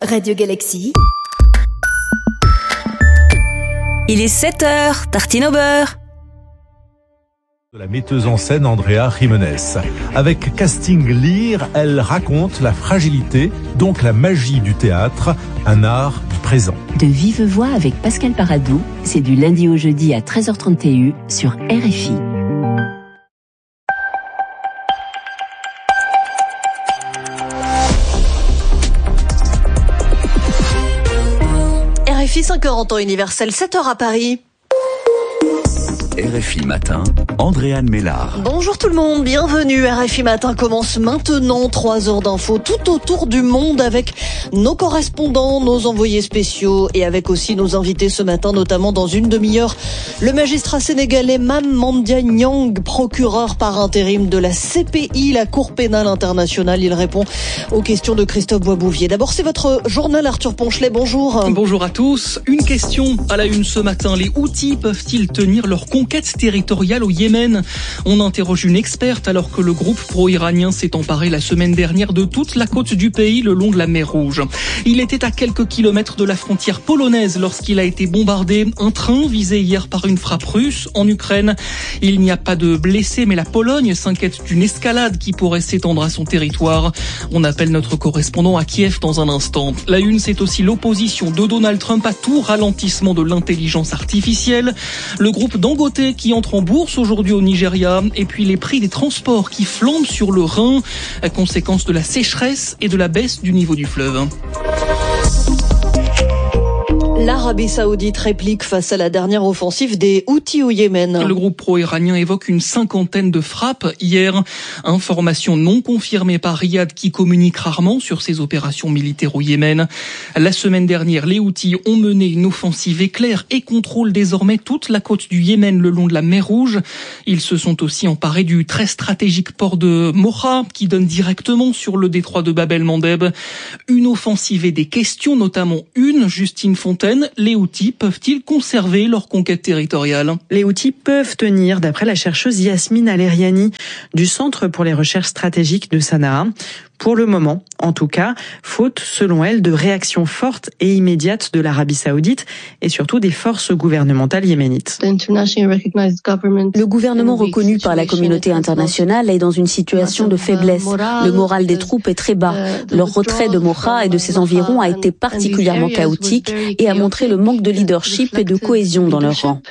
Radio Galaxy. Il est 7h, tartine au beurre. De la metteuse en scène Andrea Jiménez. Avec casting lyre, elle raconte la fragilité, donc la magie du théâtre, un art du présent. De vive voix avec Pascal Paradou, c'est du lundi au jeudi à 13h30 TU sur RFI. RFI 5h en temps universel, 7h à Paris. RFI Matin, Andréane Mélard. Bonjour tout le monde, bienvenue. RFI Matin commence maintenant, 3 heures d'infos tout autour du monde avec nos correspondants, nos envoyés spéciaux et avec aussi nos invités ce matin, notamment dans une demi-heure, le magistrat sénégalais Mame Mandia Niang, procureur par intérim de la CPI, la Cour pénale internationale. Il répond aux questions de Christophe Boisbouvier. D'abord, c'est votre journal Arthur Ponchelet, bonjour. Bonjour à tous. Une question à la une ce matin. Les Houthis peuvent-ils tenir leur conquête territoriale au Yémen? On interroge une experte alors que le groupe pro-iranien s'est emparé la semaine dernière de toute la côte du pays le long de la mer Rouge. Il était à quelques kilomètres de la frontière polonaise lorsqu'il a été bombardé. Un train visé hier par une frappe russe en Ukraine. Il n'y a pas de blessés, mais la Pologne s'inquiète d'une escalade qui pourrait s'étendre à son territoire. On appelle notre correspondant à Kiev dans un instant. La une, c'est aussi l'opposition de Donald Trump à tout ralentissement de l'intelligence artificielle. Le groupe Dangote qui entre en bourse aujourd'hui au Nigeria, et puis les prix des transports qui flambent sur le Rhin, à conséquence de la sécheresse et de la baisse du niveau du fleuve. L'Arabie Saoudite réplique face à la dernière offensive des Houthis au Yémen. Le groupe pro-iranien évoque une 50aine de frappes hier. Information non confirmée par Riyad qui communique rarement sur ses opérations militaires au Yémen. La semaine dernière, les Houthis ont mené une offensive éclair et contrôlent désormais toute la côte du Yémen le long de la mer Rouge. Ils se sont aussi emparés du très stratégique port de Mocha qui donne directement sur le détroit de Bab el-Mandeb. Une offensive et des questions, notamment une, Justine Fontaine. Les Houthis peuvent-ils conserver leur conquête territoriale? Les Houthis peuvent tenir, d'après la chercheuse Yasmine Aleriani du Centre pour les recherches stratégiques de Sanaa. Pour le moment, en tout cas, faute, selon elle, de réactions fortes et immédiates de l'Arabie Saoudite et surtout des forces gouvernementales yéménites. Le gouvernement reconnu par la communauté internationale est dans une situation de faiblesse. Le moral des troupes est très bas. Leur retrait de Mocha et de ses environs a été particulièrement chaotique et a montré le manque de leadership et de cohésion dans leur rang.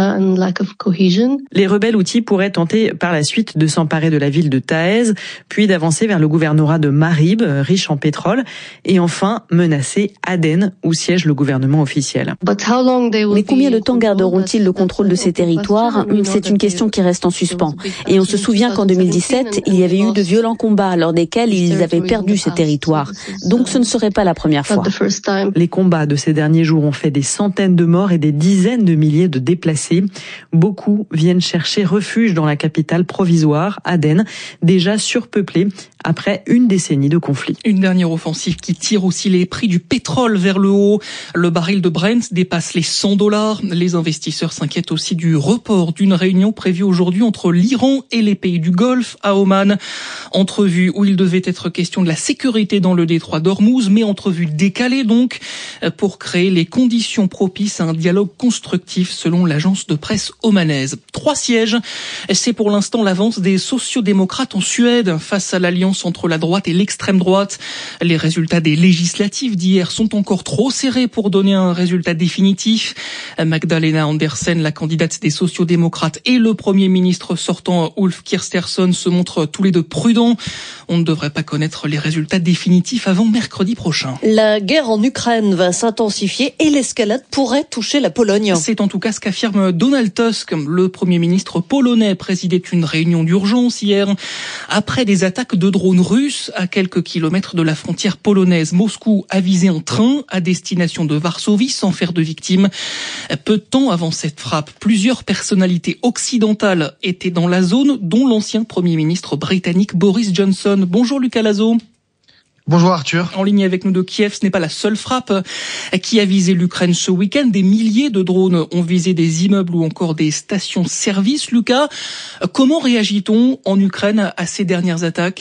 Les rebelles Houthis pourraient tenter par la suite de s'emparer de la ville de Taez, puis d'avancer vers le gouvernorat de Marib, riche en pétrole, et enfin menacer Aden, où siège le gouvernement officiel. Mais combien de temps garderont-ils le contrôle de ces territoires? C'est une question qui reste en suspens. Et on se souvient qu'en 2017, il y avait eu de violents combats lors desquels ils avaient perdu ces territoires. Donc ce ne serait pas la première fois. Les combats de ces derniers jours ont fait des centaines de morts et des dizaines de milliers de déplacés. Beaucoup viennent chercher refuge dans la capitale provisoire, Aden, déjà surpeuplée après une décennie de conflit. Une dernière offensive qui tire aussi les prix du pétrole vers le haut. Le baril de Brent dépasse les $100. Les investisseurs s'inquiètent aussi du report d'une réunion prévue aujourd'hui entre l'Iran et les pays du Golfe à Oman. Entrevue où il devait être question de la sécurité dans le détroit d'Ormuz, mais entrevue décalée donc pour créer les conditions propices à un dialogue constructif selon l'agence de presse omanaise. 3 sièges, c'est pour l'instant l'avance des sociodémocrates en Suède face à l'alliance entre la droite et l'extrême droite. Les résultats des législatives d'hier sont encore trop serrés pour donner un résultat définitif. Magdalena Andersen, la candidate des sociodémocrates, et le Premier ministre sortant Ulf Kristersson se montrent tous les deux prudents. On ne devrait pas connaître les résultats définitifs avant mercredi prochain. La guerre en Ukraine va s'intensifier et l'escalade pourrait toucher la Pologne. C'est en tout cas ce qu'affirme Donald Tusk. Le Premier ministre polonais présidait une réunion d'urgence hier après des attaques de drones russes à quelques kilomètres de la frontière polonaise. Moscou a visé un train à destination de Varsovie sans faire de victimes. Peu de temps avant cette frappe, plusieurs personnalités occidentales étaient dans la zone, dont l'ancien Premier ministre britannique Boris Johnson. Bonjour Lucas Lazo. Bonjour Arthur. En ligne avec nous de Kiev, ce n'est pas la seule frappe qui a visé l'Ukraine ce week-end. Des milliers de drones ont visé des immeubles ou encore des stations-service. Lucas, comment réagit-on en Ukraine à ces dernières attaques ?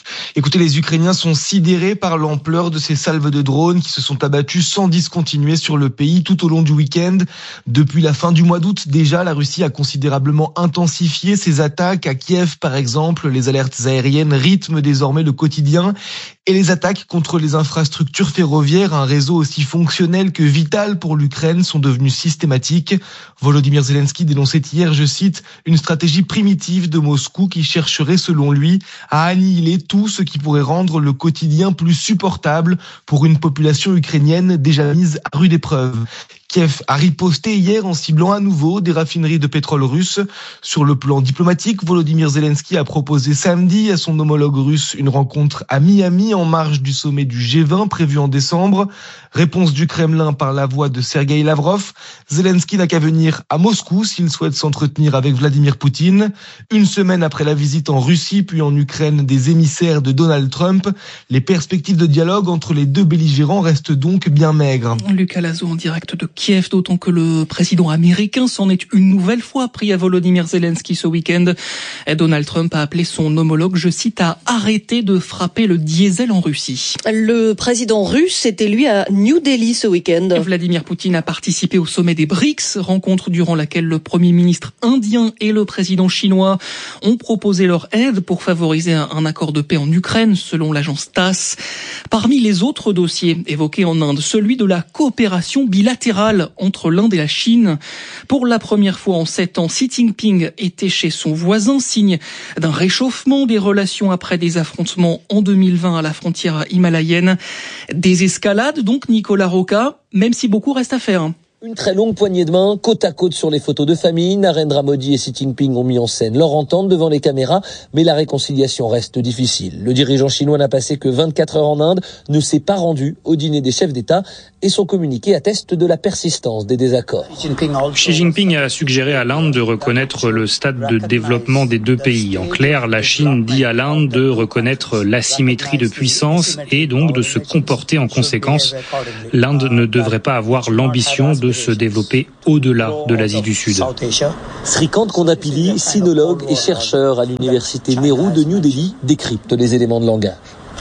Écoutez, les Ukrainiens sont sidérés par l'ampleur de ces salves de drones qui se sont abattus sans discontinuer sur le pays tout au long du week-end. Depuis la fin du mois d'août, déjà, la Russie a considérablement intensifié ses attaques. À Kiev, par exemple, les alertes aériennes rythment désormais le quotidien. Et les attaques contre les infrastructures ferroviaires, un réseau aussi fonctionnel que vital pour l'Ukraine, sont devenues systématiques. Volodymyr Zelensky dénonçait hier, je cite, une stratégie primitive de Moscou qui chercherait, selon lui, à annihiler tout ce qui pourrait rendre le quotidien plus supportable pour une population ukrainienne déjà mise à rude épreuve. Kiev a riposté hier en ciblant à nouveau des raffineries de pétrole russes. Sur le plan diplomatique, Volodymyr Zelensky a proposé samedi à son homologue russe une rencontre à Miami en marge du sommet du G20 prévu en décembre. Réponse du Kremlin par la voix de Sergueï Lavrov. Zelensky n'a qu'à venir à Moscou s'il souhaite s'entretenir avec Vladimir Poutine. Une semaine après la visite en Russie puis en Ukraine des émissaires de Donald Trump, les perspectives de dialogue entre les deux belligérants restent donc bien maigres. Lucas Lazo en direct de Kiev, d'autant que le président américain s'en est une nouvelle fois pris à Volodymyr Zelensky ce week-end. Donald Trump a appelé son homologue, je cite, à arrêter de frapper le diesel en Russie. Le président russe était lui à New Delhi ce week-end. Vladimir Poutine a participé au sommet des BRICS, rencontre durant laquelle le premier ministre indien et le président chinois ont proposé leur aide pour favoriser un accord de paix en Ukraine, selon l'agence TASS. Parmi les autres dossiers évoqués en Inde, celui de la coopération bilatérale entre l'Inde et la Chine. Pour la première fois en 7 ans, Xi Jinping était chez son voisin, signe d'un réchauffement des relations après des affrontements en 2020 à la frontière himalayenne. Des escalades donc, Nicolas Rocca, même si beaucoup reste à faire. Une très longue poignée de main, côte à côte sur les photos de famille. Narendra Modi et Xi Jinping ont mis en scène leur entente devant les caméras, mais la réconciliation reste difficile. Le dirigeant chinois n'a passé que 24 heures en Inde, ne s'est pas rendu au dîner des chefs d'État et son communiqué atteste de la persistance des désaccords. Xi Jinping a suggéré à l'Inde de reconnaître le stade de développement des deux pays. En clair, la Chine dit à l'Inde de reconnaître l'asymétrie de puissance et donc de se comporter en conséquence. L'Inde ne devrait pas avoir l'ambition de se développer au-delà de l'Asie du Sud. Srikant Kondapilli, sinologue et chercheur à l'université Nehru de New Delhi, décrypte les éléments de langage.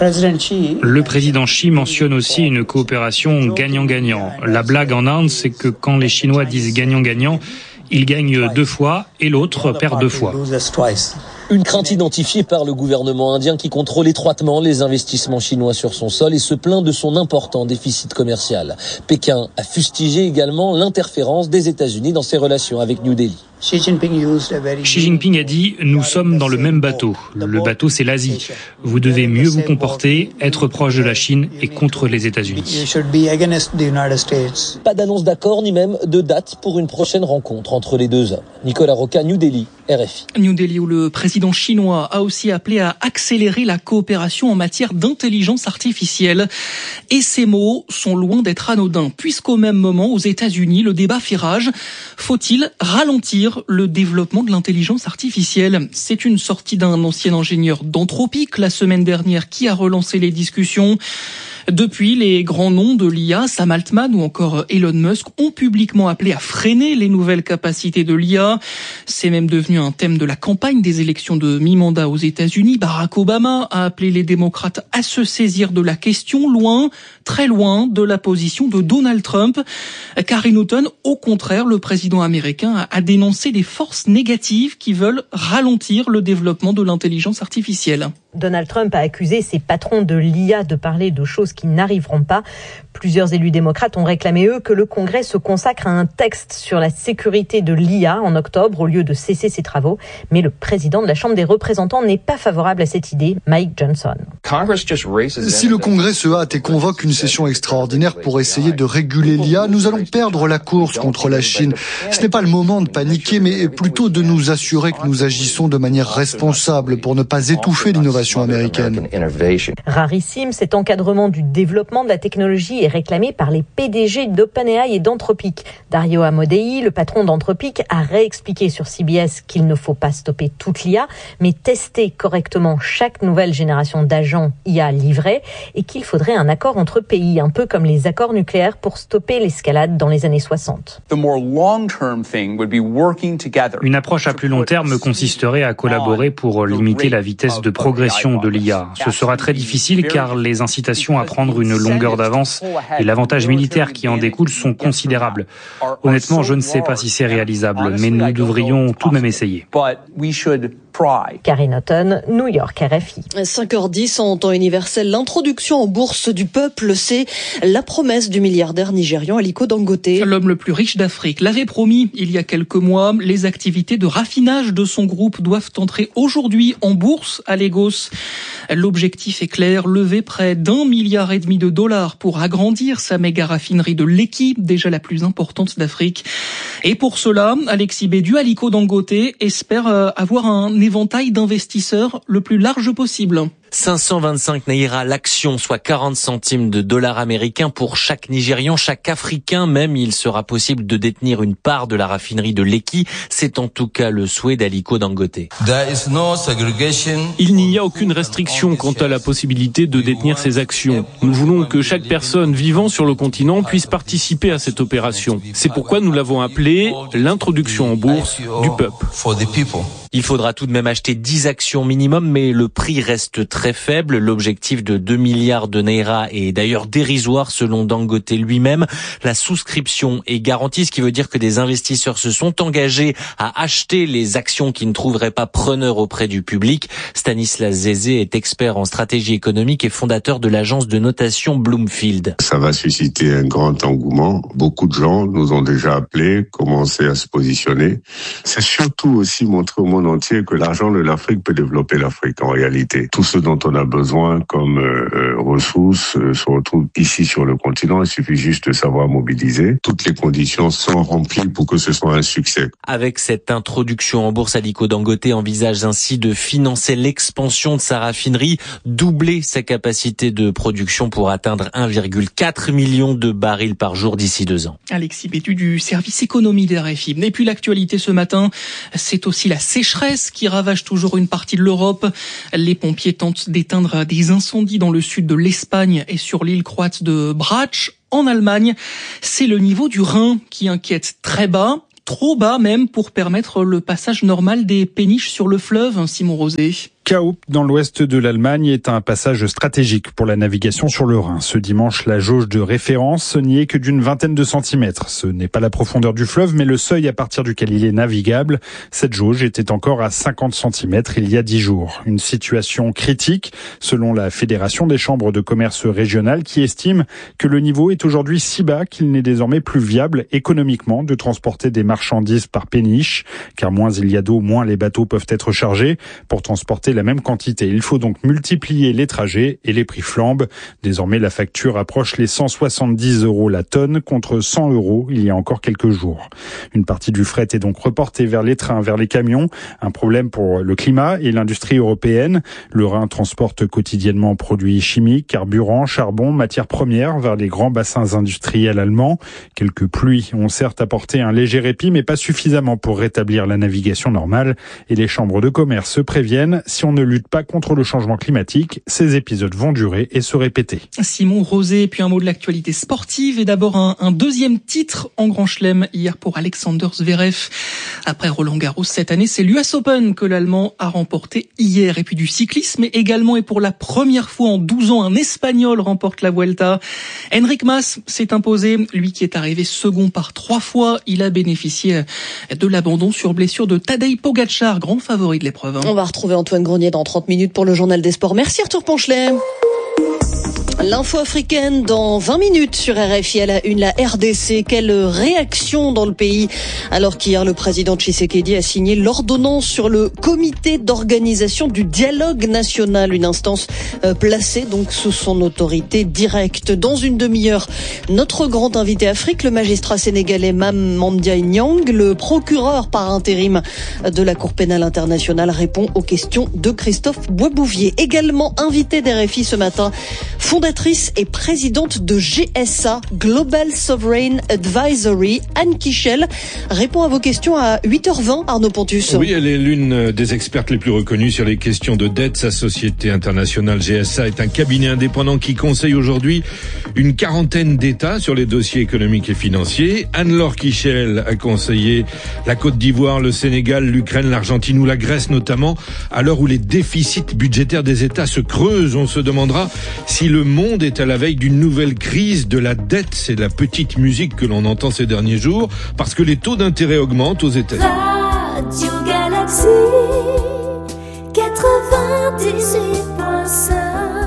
Le président Xi mentionne aussi une coopération gagnant-gagnant. La blague en Inde, c'est que quand les Chinois disent gagnant-gagnant, ils gagnent 2 fois et l'autre perd 2 fois. Une crainte identifiée par le gouvernement indien qui contrôle étroitement les investissements chinois sur son sol et se plaint de son important déficit commercial. Pékin a fustigé également l'interférence des États-Unis dans ses relations avec New Delhi. Xi Jinping a dit « Nous sommes dans le même bateau. Le bateau, c'est l'Asie. Vous devez mieux vous comporter, être proche de la Chine et contre les États-Unis. » Pas d'annonce d'accord ni même de date pour une prochaine rencontre entre les deux hommes. Nicolas Rocca, New Delhi, RFI. New Delhi, où le président chinois a aussi appelé à accélérer la coopération en matière d'intelligence artificielle. Et ces mots sont loin d'être anodins, puisqu'au même moment, aux États-Unis, le débat fait rage. Faut-il ralentir le développement de l'intelligence artificielle? C'est une sortie d'un ancien ingénieur d'Anthropic la semaine dernière qui a relancé les discussions. Depuis, les grands noms de l'IA, Sam Altman ou encore Elon Musk, ont publiquement appelé à freiner les nouvelles capacités de l'IA. C'est même devenu un thème de la campagne des élections de mi-mandat aux États-Unis. Barack Obama a appelé les démocrates à se saisir de la question, loin, très loin de la position de Donald Trump. Carrie Newton, au contraire, le président américain a dénoncé des forces négatives qui veulent ralentir le développement de l'intelligence artificielle. Donald Trump a accusé ses patrons de l'IA de parler de choses qui n'arriveront pas. Plusieurs élus démocrates ont réclamé, eux, que le Congrès se consacre à un texte sur la sécurité de l'IA en octobre au lieu de cesser ses travaux. Mais le président de la Chambre des représentants n'est pas favorable à cette idée, Mike Johnson. Si le Congrès se hâte et convoque une session extraordinaire pour essayer de réguler l'IA, nous allons perdre la course contre la Chine. Ce n'est pas le moment de paniquer, mais plutôt de nous assurer que nous agissons de manière responsable pour ne pas étouffer l'innovation américaine. Rarissime, cet encadrement du développement de la technologie est réclamé par les PDG d'OpenAI et d'Anthropic. Dario Amodei, le patron d'Anthropic, a réexpliqué sur CBS qu'il ne faut pas stopper toute l'IA, mais tester correctement chaque nouvelle génération d'agents IA livrés et qu'il faudrait un accord entre pays, un peu comme les accords nucléaires pour stopper l'escalade dans les années 60. Une approche à plus long terme consisterait à collaborer pour limiter la vitesse de progression l'utilisation de l'IA. Ce sera très difficile car les incitations à prendre une longueur d'avance et l'avantage militaire qui en découle sont considérables. Honnêtement, je ne sais pas si c'est réalisable, mais nous devrions tout de même essayer. Karine Houghton, New York, RFI. 5h10 en temps universel. L'introduction en bourse du peuple, c'est la promesse du milliardaire nigérian Aliko Dangote. L'homme le plus riche d'Afrique l'avait promis il y a quelques mois. Les activités de raffinage de son groupe doivent entrer aujourd'hui en bourse à Lagos. L'objectif est clair, lever près d'1,5 milliard de dollars pour agrandir sa méga raffinerie de Lekki, déjà la plus importante d'Afrique. Et pour cela, Alexis Bédu, Aliko Dangote espère avoir un éventail d'investisseurs le plus large possible. 525 naira l'action, soit 40 centimes de dollars américains pour chaque Nigérian, chaque Africain même. Il sera possible de détenir une part de la raffinerie de Lekki. C'est en tout cas le souhait d'Aliko Dangote. Il n'y a aucune restriction quant à la possibilité de détenir ces actions. Nous voulons que chaque personne vivant sur le continent puisse participer à cette opération. C'est pourquoi nous l'avons appelée l'introduction en bourse du peuple. Il faudra tout de même acheter 10 actions minimum, mais le prix reste très faible. L'objectif de 2 milliards de naira est d'ailleurs dérisoire selon Dangote lui-même. La souscription est garantie, ce qui veut dire que des investisseurs se sont engagés à acheter les actions qui ne trouveraient pas preneur auprès du public. Stanislas Zézé est expert en stratégie économique et fondateur de l'agence de notation Bloomfield. Ça va susciter un grand engouement. Beaucoup de gens nous ont déjà appelés, commencé à se positionner. C'est surtout aussi montrer au monde entier que l'argent de l'Afrique peut développer l'Afrique en réalité. Tout ce dont on a besoin comme ressources se retrouve ici sur le continent. Il suffit juste de savoir mobiliser. Toutes les conditions sont remplies pour que ce soit un succès. Avec cette introduction en bourse, Aliko Dangote envisage ainsi de financer l'expansion de sa raffinerie, doubler sa capacité de production pour atteindre 1,4 million de barils par jour d'ici 2 ans. Alexis Bétu du service économie de RFI. Et puis l'actualité ce matin, c'est aussi la sécheresse qui ravage toujours une partie de l'Europe. Les pompiers tentent d'éteindre des incendies dans le sud de l'Espagne et sur l'île croate de Brač, en Allemagne. C'est le niveau du Rhin qui inquiète, très bas, trop bas même, pour permettre le passage normal des péniches sur le fleuve, Simon Rosé. Kaup, dans l'ouest de l'Allemagne, est un passage stratégique pour la navigation sur le Rhin. Ce dimanche, la jauge de référence n'y est que d'une vingtaine de centimètres. Ce n'est pas la profondeur du fleuve, mais le seuil à partir duquel il est navigable. Cette jauge était encore à 50 centimètres il y a 10 jours. Une situation critique, selon la Fédération des chambres de commerce régionales, qui estime que le niveau est aujourd'hui si bas qu'il n'est désormais plus viable économiquement de transporter des marchandises par péniche. Car moins il y a d'eau, moins les bateaux peuvent être chargés. Pour transporter la même quantité, il faut donc multiplier les trajets et les prix flambent. Désormais, la facture approche les 170 € la tonne contre 100 € il y a encore quelques jours. Une partie du fret est donc reportée vers les trains, vers les camions. Un problème pour le climat et l'industrie européenne. Le Rhin transporte quotidiennement produits chimiques, carburants, charbon, matières premières vers les grands bassins industriels allemands. Quelques pluies ont certes apporté un léger répit, mais pas suffisamment pour rétablir la navigation normale. Et les chambres de commerce se préviennent, si on ne lutte pas contre le changement climatique, ces épisodes vont durer et se répéter. Simon Rosé, puis un mot de l'actualité sportive et d'abord un deuxième titre en Grand Chelem hier pour Alexander Zverev. Après Roland-Garros cette année, c'est l'US Open que l'Allemand a remporté hier. Et puis du cyclisme également, et pour la première fois en 12 ans, un Espagnol remporte la Vuelta. Enric Mas s'est imposé, lui qui est arrivé second par 3 fois. Il a bénéficié de l'abandon sur blessure de Tadej Pogačar, grand favori de l'épreuve. On va retrouver Antoine Grenier dans 30 minutes pour le journal des sports. Merci Arthur Ponchelet. L'info africaine dans 20 minutes sur RFI à la une, la RDC. Quelle réaction dans le pays alors qu'hier le président Tshisekedi a signé l'ordonnance sur le comité d'organisation du dialogue national, une instance placée donc sous son autorité directe. Dans une demi-heure, notre grand invité Afrique, le magistrat sénégalais Mame Ndiaye Niang, le procureur par intérim de la Cour pénale internationale, répond aux questions de Christophe Boisbouvier. Également invité d'RFI ce matin, fondateur fondatrice et présidente de GSA, Global Sovereign Advisory. Anne Kichel répond à vos questions à 8h20, Arnaud Pontus. Oui, elle est l'une des expertes les plus reconnues sur les questions de dette. Sa société internationale GSA est un cabinet indépendant qui conseille aujourd'hui une quarantaine d'États sur les dossiers économiques et financiers. Anne-Laure Kichel a conseillé la Côte d'Ivoire, le Sénégal, l'Ukraine, l'Argentine ou la Grèce notamment. À l'heure où les déficits budgétaires des États se creusent, on se demandera si le monde est à la veille d'une nouvelle crise de la dette. C'est la petite musique que l'on entend ces derniers jours parce que les taux d'intérêt augmentent aux États-Unis. Radio Galaxy 98.5.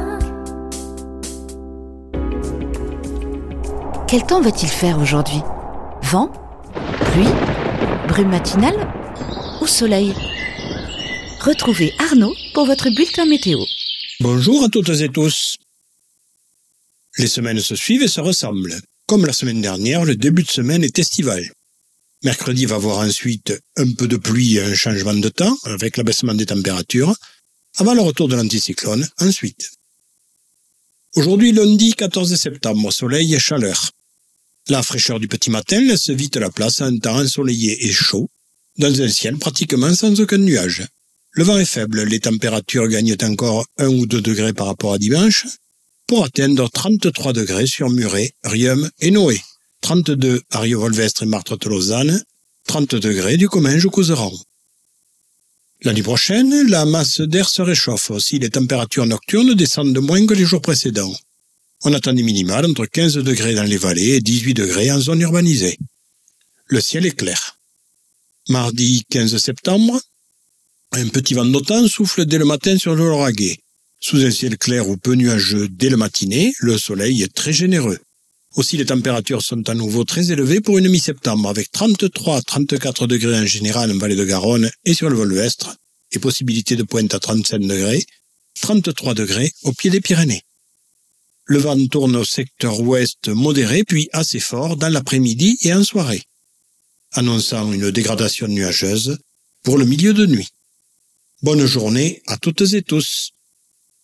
Quel temps va-t-il faire aujourd'hui? Vent? Pluie? Brume matinale? Ou soleil? Retrouvez Arnaud pour votre bulletin météo. Bonjour à toutes et tous. Les semaines se suivent et se ressemblent. Comme la semaine dernière, le début de semaine est estival. Mercredi va voir ensuite un peu de pluie et un changement de temps, avec l'abaissement des températures, avant le retour de l'anticyclone ensuite. Aujourd'hui, lundi 14 septembre, soleil et chaleur. La fraîcheur du petit matin laisse vite la place à un temps ensoleillé et chaud, dans un ciel pratiquement sans aucun nuage. Le vent est faible, les températures gagnent encore 1 ou 2 degrés par rapport à dimanche, pour atteindre 33 degrés sur Muret, Riom et Noé, 32 à Rio-Volvestre et Martres-Tolosane, 30 degrés du Comminges au Couserans. L'année prochaine, la masse d'air se réchauffe aussi, les températures nocturnes descendent de moins que les jours précédents. On attend des minimales entre 15 degrés dans les vallées et 18 degrés en zone urbanisée. Le ciel est clair. Mardi 15 septembre, un petit vent d'automne souffle dès le matin sur le Lauragais. Sous un ciel clair ou peu nuageux dès le matinée, le soleil est très généreux. Aussi, les températures sont à nouveau très élevées pour une mi-septembre, avec 33 à 34 degrés en général en vallée de Garonne et sur le Volvestre, et possibilité de pointe à 35 degrés, 33 degrés au pied des Pyrénées. Le vent tourne au secteur ouest modéré, puis assez fort dans l'après-midi et en soirée, annonçant une dégradation nuageuse pour le milieu de nuit. Bonne journée à toutes et tous.